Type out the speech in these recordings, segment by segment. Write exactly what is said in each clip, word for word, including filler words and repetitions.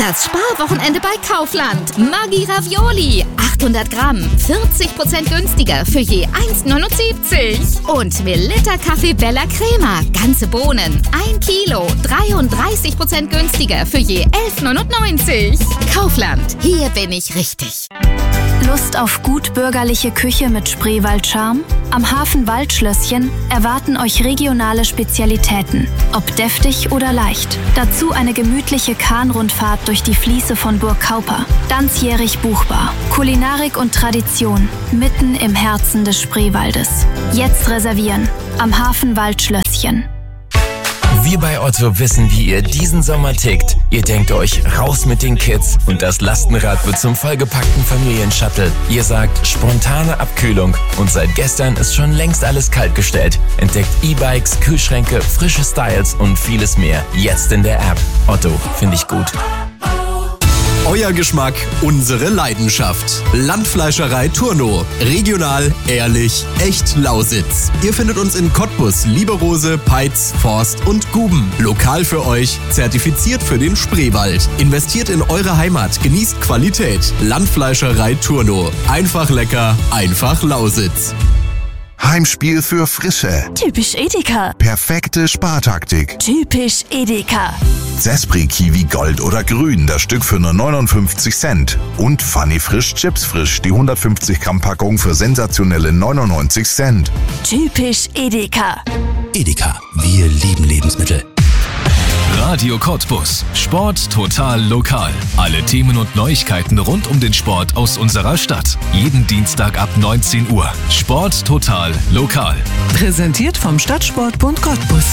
Das Sparwochenende bei Kaufland. Maggi Ravioli. achthundert Gramm. vierzig Prozent günstiger für je eins neunundsiebzig. Und Melitta Kaffee Bella Crema. Ganze Bohnen. ein Kilo. dreiunddreißig Prozent günstiger für je elf neunundneunzig. Kaufland. Hier bin ich richtig. Lust auf gut bürgerliche Küche mit Spreewald-Charme? Am Hafen Waldschlösschen erwarten euch regionale Spezialitäten, ob deftig oder leicht. Dazu eine gemütliche Kahnrundfahrt durch die Fließe von Burg Kauper. Ganzjährig buchbar. Kulinarik und Tradition mitten im Herzen des Spreewaldes. Jetzt reservieren. Am Hafen Waldschlösschen. Wir bei Otto wissen, wie ihr diesen Sommer tickt. Ihr denkt euch, raus mit den Kids und das Lastenrad wird zum vollgepackten Familienshuttle. Ihr sagt, spontane Abkühlung und seit gestern ist schon längst alles kaltgestellt. Entdeckt E-Bikes, Kühlschränke, frische Styles und vieles mehr. Jetzt in der App. Otto, finde ich gut. Euer Geschmack, unsere Leidenschaft. Landfleischerei Turno. Regional, ehrlich, echt Lausitz. Ihr findet uns in Cottbus, Lieberose, Peitz, Forst und Guben. Lokal für euch, zertifiziert für den Spreewald. Investiert in eure Heimat, genießt Qualität. Landfleischerei Turno. Einfach lecker, einfach Lausitz. Heimspiel für Frische. Typisch Edeka. Perfekte Spartaktik. Typisch Edeka. Zespri Kiwi Gold oder Grün, das Stück für nur neunundfünfzig Cent. Und Funny Frisch Chips Frisch, die hundertfünfzig Gramm Packung für sensationelle neunundneunzig Cent. Typisch Edeka. Edeka, wir lieben Lebensmittel. Radio Cottbus. Sport total lokal. Alle Themen und Neuigkeiten rund um den Sport aus unserer Stadt. Jeden Dienstag ab neunzehn Uhr. Sport total lokal. Präsentiert vom Stadtsportbund Cottbus.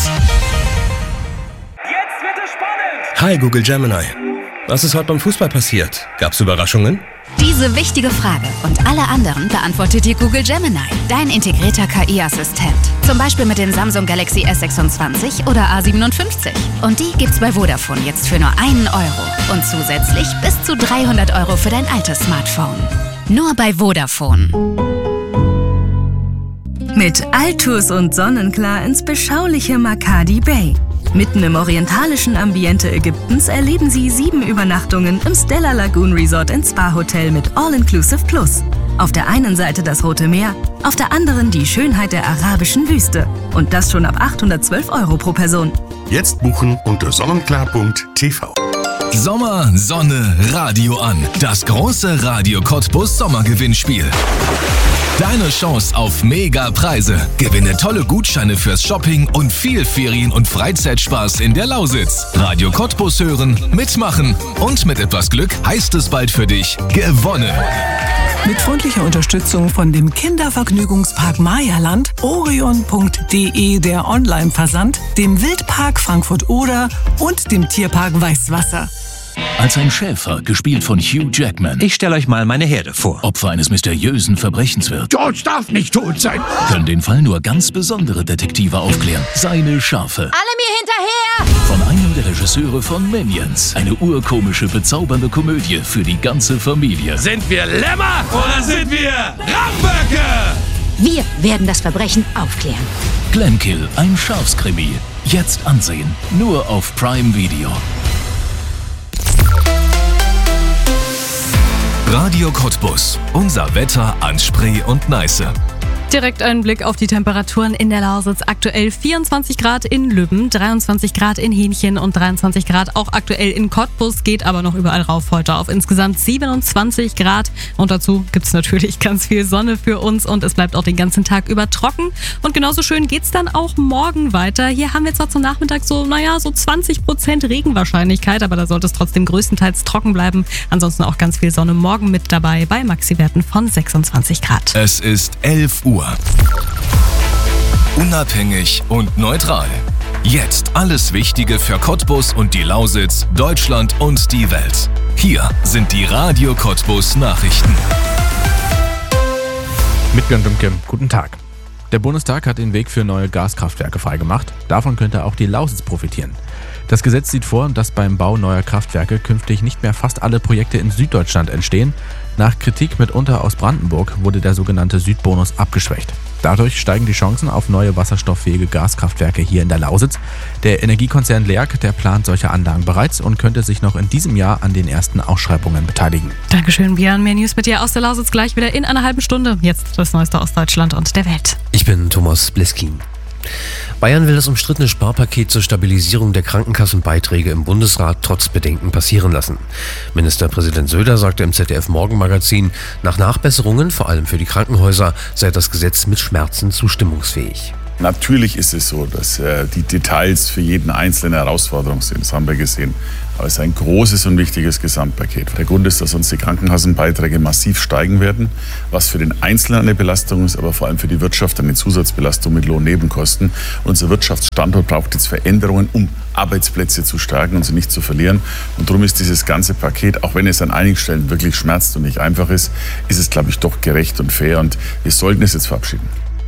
Jetzt wird es spannend. Hi Google Gemini. Was ist heute beim Fußball passiert? Gab's Überraschungen? Diese wichtige Frage und alle anderen beantwortet dir Google Gemini, dein integrierter K I-Assistent. Zum Beispiel mit dem Samsung Galaxy S sechsundzwanzig oder A siebenundfünfzig. Und die gibt's bei Vodafone jetzt für nur einen Euro. Und zusätzlich bis zu dreihundert Euro für dein altes Smartphone. Nur bei Vodafone. Mit Altus und Sonnenklar ins beschauliche Makadi Bay. Mitten im orientalischen Ambiente Ägyptens erleben Sie sieben Übernachtungen im Stella Lagoon Resort and Spa Hotel mit All-Inclusive Plus. Auf der einen Seite das Rote Meer, auf der anderen die Schönheit der arabischen Wüste. Und das schon ab achthundertzwölf Euro pro Person. Jetzt buchen unter sonnenklar punkt t v. Sommer, Sonne, Radio an. Das große Radio Cottbus Sommergewinnspiel. Deine Chance auf Mega-Preise. Gewinne tolle Gutscheine fürs Shopping und viel Ferien- und Freizeitspaß in der Lausitz. Radio Cottbus hören, mitmachen und mit etwas Glück heißt es bald für dich gewonnen. Mit freundlicher Unterstützung von dem Kindervergnügungspark Mayaland, orion punkt de der Online-Versand, dem Wildpark Frankfurt-Oder und dem Tierpark Weißwasser. Als ein Schäfer, gespielt von Hugh Jackman. Ich stelle euch mal meine Herde vor. Opfer eines mysteriösen Verbrechens wird. George darf nicht tot sein. Können den Fall nur ganz besondere Detektive aufklären. Seine Schafe. Alle mir hinterher! Von einem der Regisseure von Minions. Eine urkomische, bezaubernde Komödie für die ganze Familie. Sind wir Lämmer oder sind wir Ramböcke? Wir werden das Verbrechen aufklären. Glenkill, ein Schafskrimi. Jetzt ansehen. Nur auf Prime Video. Radio Cottbus. Unser Wetter an Spree und Neiße. Direkt einen Blick auf die Temperaturen in der Lausitz. Aktuell vierundzwanzig Grad in Lübben, dreiundzwanzig Grad in Hähnchen und dreiundzwanzig Grad auch aktuell in Cottbus. Geht aber noch überall rauf heute auf insgesamt siebenundzwanzig Grad. Und dazu gibt es natürlich ganz viel Sonne für uns und es bleibt auch den ganzen Tag über trocken. Und genauso schön geht's dann auch morgen weiter. Hier haben wir zwar zum Nachmittag so, naja, so zwanzig Prozent Regenwahrscheinlichkeit, aber da sollte es trotzdem größtenteils trocken bleiben. Ansonsten auch ganz viel Sonne morgen mit dabei bei Maxi-Werten von sechsundzwanzig Grad. Es ist elf Uhr. Unabhängig und neutral. Jetzt alles Wichtige für Cottbus und die Lausitz, Deutschland und die Welt. Hier sind die Radio Cottbus Nachrichten. Mit Björn Dümke, guten Tag. Der Bundestag hat den Weg für neue Gaskraftwerke freigemacht. Davon könnte auch die Lausitz profitieren. Das Gesetz sieht vor, dass beim Bau neuer Kraftwerke künftig nicht mehr fast alle Projekte in Süddeutschland entstehen. Nach Kritik mitunter aus Brandenburg wurde der sogenannte Südbonus abgeschwächt. Dadurch steigen die Chancen auf neue wasserstofffähige Gaskraftwerke hier in der Lausitz. Der Energiekonzern Lerg, der plant solche Anlagen bereits und könnte sich noch in diesem Jahr an den ersten Ausschreibungen beteiligen. Dankeschön, Björn. Mehr News mit dir aus der Lausitz gleich wieder in einer halben Stunde. Jetzt das Neueste aus Deutschland und der Welt. Ich bin Thomas Bliskin. Bayern will das umstrittene Sparpaket zur Stabilisierung der Krankenkassenbeiträge im Bundesrat trotz Bedenken passieren lassen. Ministerpräsident Söder sagte im Z D F-Morgenmagazin, nach Nachbesserungen, vor allem für die Krankenhäuser, sei das Gesetz mit Schmerzen zustimmungsfähig. Natürlich ist es so, dass äh, die Details für jeden Einzelnen Herausforderung sind, das haben wir gesehen. Aber es ist ein großes und wichtiges Gesamtpaket. Der Grund ist, dass uns die Krankenkassenbeiträge massiv steigen werden, was für den Einzelnen eine Belastung ist, aber vor allem für die Wirtschaft eine Zusatzbelastung mit Lohnnebenkosten. Unser Wirtschaftsstandort braucht jetzt Veränderungen, um Arbeitsplätze zu stärken und sie nicht zu verlieren. Und darum ist dieses ganze Paket, auch wenn es an einigen Stellen wirklich schmerzt und nicht einfach ist, ist es, glaube ich, doch gerecht und fair und wir sollten es jetzt verabschieden.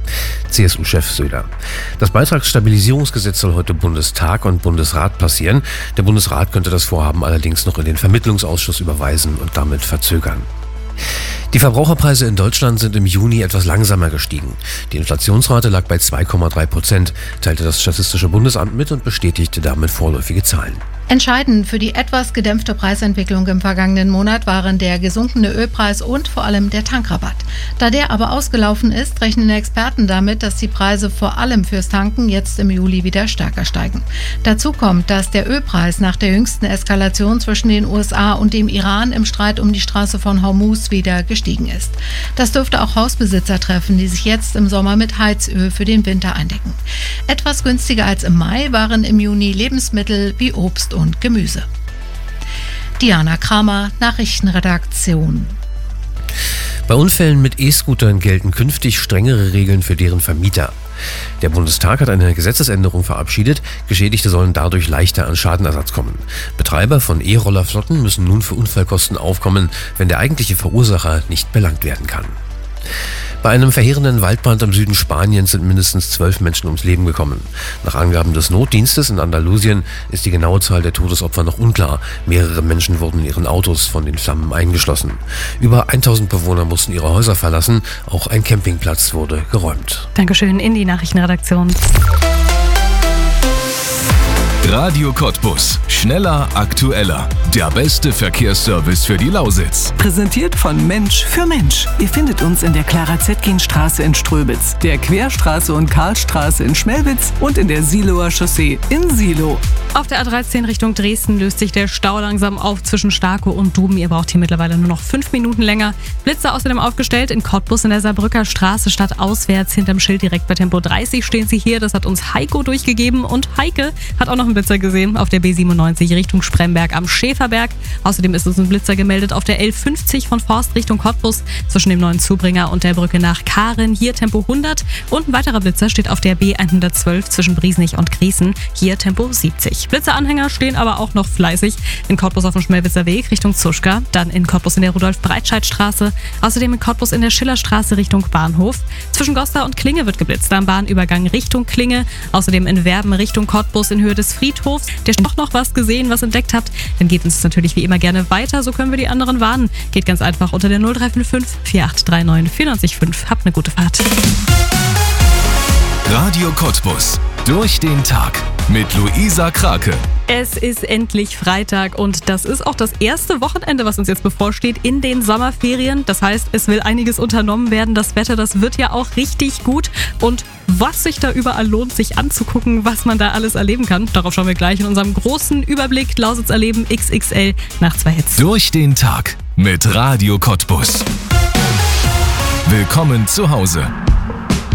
C S U-Chef Söder. Das Beitragsstabilisierungsgesetz soll heute Bundestag und Bundesrat passieren. Der Bundesrat könnte das Vorhaben allerdings noch in den Vermittlungsausschuss überweisen und damit verzögern. Die Verbraucherpreise in Deutschland sind im Juni etwas langsamer gestiegen. Die Inflationsrate lag bei zwei Komma drei Prozent, teilte das Statistische Bundesamt mit und bestätigte damit vorläufige Zahlen. Entscheidend für die etwas gedämpfte Preisentwicklung im vergangenen Monat waren der gesunkene Ölpreis und vor allem der Tankrabatt. Da der aber ausgelaufen ist, rechnen Experten damit, dass die Preise vor allem fürs Tanken jetzt im Juli wieder stärker steigen. Dazu kommt, dass der Ölpreis nach der jüngsten Eskalation zwischen den U S A und dem Iran im Streit um die Straße von Hormuz wieder gestiegen ist. Das dürfte auch Hausbesitzer treffen, die sich jetzt im Sommer mit Heizöl für den Winter eindecken. Etwas günstiger als im Mai waren im Juni Lebensmittel wie Obst und Gemüse. Diana Kramer, Nachrichtenredaktion. Bei Unfällen mit E-Scootern gelten künftig strengere Regeln für deren Vermieter. Der Bundestag hat eine Gesetzesänderung verabschiedet. Geschädigte sollen dadurch leichter an Schadenersatz kommen. Betreiber von E-Rollerflotten müssen nun für Unfallkosten aufkommen, wenn der eigentliche Verursacher nicht belangt werden kann. Bei einem verheerenden Waldbrand im Süden Spaniens sind mindestens zwölf Menschen ums Leben gekommen. Nach Angaben des Notdienstes in Andalusien ist die genaue Zahl der Todesopfer noch unklar. Mehrere Menschen wurden in ihren Autos von den Flammen eingeschlossen. Über tausend Bewohner mussten ihre Häuser verlassen. Auch ein Campingplatz wurde geräumt. Dankeschön in die Nachrichtenredaktion. Radio Cottbus. Schneller, aktueller. Der beste Verkehrsservice für die Lausitz. Präsentiert von Mensch für Mensch. Ihr findet uns in der Clara-Zetkin-Straße in Ströbitz, der Querstraße und Karlstraße in Schmelwitz und in der Siloer Chaussee in Silo. Auf der A dreizehn Richtung Dresden löst sich der Stau langsam auf zwischen Starkow und Duben. Ihr braucht hier mittlerweile nur noch fünf Minuten länger. Blitzer außerdem aufgestellt in Cottbus in der Saarbrücker Straße stadtauswärts. Hinterm Schild direkt bei Tempo dreißig stehen sie hier. Das hat uns Heiko durchgegeben und Heike hat auch noch einen Blitzer gesehen auf der B siebenundneunzig Richtung Spremberg am Schäferberg. Außerdem ist uns ein Blitzer gemeldet auf der L fünfzig von Forst Richtung Cottbus zwischen dem neuen Zubringer und der Brücke nach Karen. Hier Tempo hundert und ein weiterer Blitzer steht auf der B hundertzwölf zwischen Briesnich und Griesen. Hier Tempo siebzig. Blitzeranhänger stehen aber auch noch fleißig in Cottbus auf dem Schmelwitzer Weg Richtung Zuschka, dann in Cottbus in der Rudolf-Breitscheid-Straße, außerdem in Cottbus in der Schillerstraße Richtung Bahnhof. Zwischen Goslar und Klinge wird geblitzt am Bahnübergang Richtung Klinge, außerdem in Werben Richtung Cottbus in Höhe des Friedhofs. Der doch noch was gesehen, was entdeckt habt, dann geht uns natürlich wie immer gerne weiter, so können wir die anderen warnen. Geht ganz einfach unter der null drei fünf fünf vier acht drei neun vier neun fünf. Habt eine gute Fahrt. Radio Cottbus. Durch den Tag mit Luisa Krake. Es ist endlich Freitag und das ist auch das erste Wochenende, was uns jetzt bevorsteht in den Sommerferien. Das heißt, es will einiges unternommen werden. Das Wetter, das wird ja auch richtig gut. Und was sich da überall lohnt, sich anzugucken, was man da alles erleben kann, darauf schauen wir gleich in unserem großen Überblick Lausitz erleben X X L nach zwei Hits. Durch den Tag mit Radio Cottbus. Willkommen zu Hause.